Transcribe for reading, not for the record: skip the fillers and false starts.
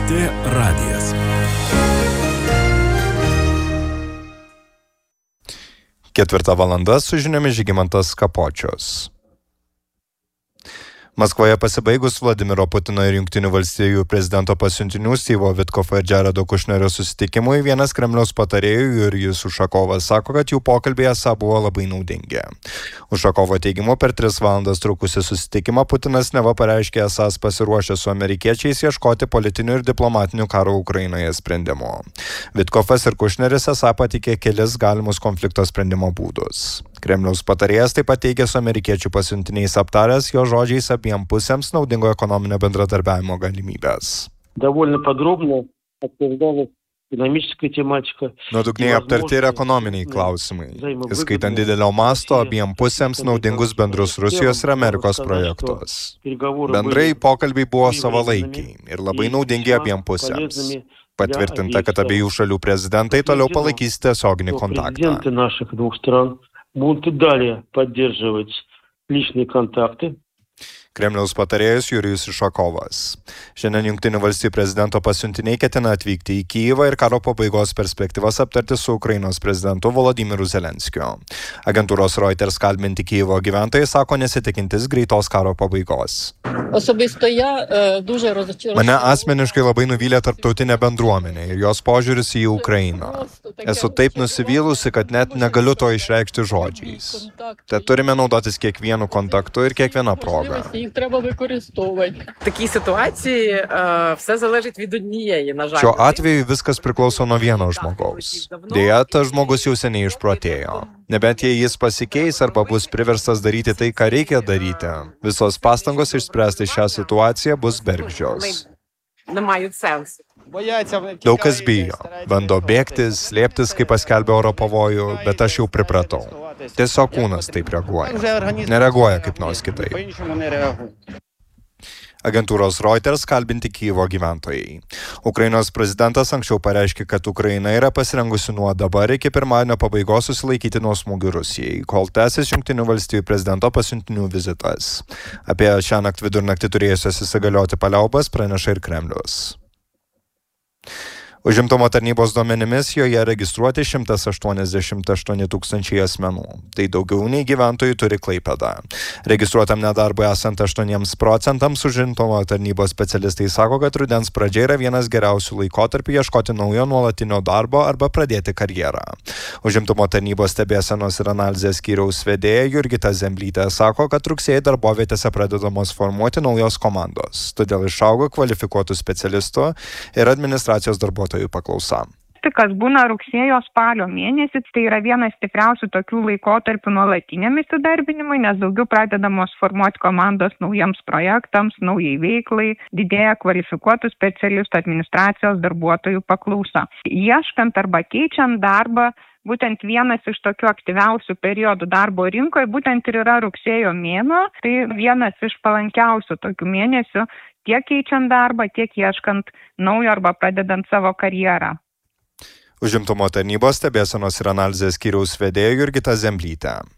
LRT radijas. Ketvirta valanda su žiniomis Žygimantas Kapočius. Maskvoje pasibaigus Vladimiro Putino ir Jungtinių valstijų prezidento pasiuntinių Styvo Vitkofo ir Jaredo Kušnerio susitikimui, vienas Kremliaus patarėjų Jurijus Ušakovas sako, kad jų pokalbiai esą buvo labai naudingi. Ušakovo teigimu, per 3 valandas trukusį susitikimą Putinas neva pareiškė esąs pasiruošęs su amerikiečiais ieškoti politinių ir diplomatinių karo Ukrainoje sprendimų. Vitkofas ir Kušneris esą patikė kelis galimus konflikto sprendimo būdus. Kremliaus patarėjas taip pat teigė su amerikiečių pasiuntiniais aptaręs jo žodžiais abiem pusėms naudingo ekonominio bendradarbiavimo galimybės. Nuodugniai aptarti ir ekonominiai klausimai, įskaitant didelio masto abiem pusėms naudingus bendrus Rusijos ir Amerikos projektus. Bendrai pokalbiai buvo savalaikiai ir labai naudingi abiem pusėms. Patvirtinta, kad abiejų šalių prezidentai toliau palaikys tiesioginį kontaktą. Kremliaus patarėjas Jurijus Ušakovas. Šiandien Jungtinių valstijų prezidento pasiuntiniai ketina atvykti į Kyjivą ir karo pabaigos perspektyvas aptarti su Ukrainos prezidentu Volodymyru Zelenskiu. Agentūros Reuters kalbinti Kyjivo gyventojai sako nesitikintis greitos karo pabaigos. Mane asmeniškai labai nuvylė tarptautinė bendruomenė ir jos požiūris į Ukrainą. Esu taip nusivylusi, kad net negaliu to išreikšti žodžiais. Tad turime naudotis kiekvienu kontaktu ir kiekvieną progą. Šiuo atveju viskas priklauso nuo vieno žmogaus. Deja, tas žmogus jau seniai išprotėjo. Nebent jei jis pasikeis arba bus priverstas daryti tai, ką reikia daryti, visos pastangos išspręsti šią situaciją bus bergždžios. Daug kas bijo, bando bėgti, slėptis, kai paskelbė oro pavojų, bet aš jau pripratau. Tiesiog kūnas taip reaguoja. Nereaguoja kaip nors kitaip. Agentūros Reuters kalbinti Kyjivo gyventojai. Ukrainos prezidentas anksčiau pareiškė, kad Ukraina yra pasirengusi nuo dabar iki pirmadienio pabaigos susilaikyti nuo smūgių Rusijai, kol tęsis Jungtinių valstijų prezidento pasiuntinių vizitas. Apie šiąnakt vidurnaktį turėjusios įsigalioti paliaubas praneša ir Kremlius. Užimtumo tarnybos duomenimis joje registruoti 188 tūkstančiai asmenų. Tai daugiau nei gyventojų turi Klaipėda. Registruotam nedarbui esant 8% užimtumo tarnybos specialistai sako, kad rudens pradžia yra vienas geriausių laikotarpių ieškoti naujo nuolatinio darbo arba pradėti karjerą. Užimtumo tarnybos stebėsenos ir analizės skyriaus vedėja Jurgita Zemblytė sako, kad rugsėjį darbovietėse pradedamos formuoti naujos komandos. Todėl išaugo kvalifikuotų specialistų ir administracijos darbuotojų paklausa. Kas būna rugsėjo spalio mėnesį, tai yra vienas stipriausių tokių laikotarpių nuolatiniam įsidarbinimui, nes daugiau pradedamos formuoti komandos naujiems projektams, naujai veiklai, didėja kvalifikuotų specialistų administracijos darbuotojų paklausa. Ieškant arba keičiant darbą, būtent vienas iš tokių aktyviausių periodų darbo rinkoje būtent ir yra rugsėjo mėnuo, tai vienas iš palankiausių tokių mėnesių tiek keičiant darbą, tiek ieškant naujo arba pradedant savo karjerą. Užimtumo tarnybos stebėsenos ir analizės skyriaus vedėja Jurgita Zemblytė.